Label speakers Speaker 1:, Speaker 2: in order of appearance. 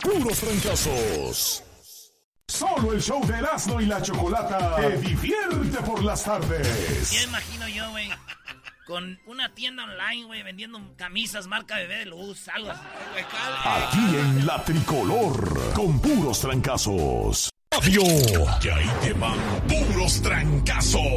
Speaker 1: puros trancazos. Solo el show de Erasmo y la Chocolata te divierte por las tardes.
Speaker 2: Ya imagino yo, güey, con una tienda online, güey, vendiendo camisas marca Bebé de Luz, algo así.
Speaker 1: Aquí en La Tricolor, con puros trancazos. Y ahí te van puros trancazos.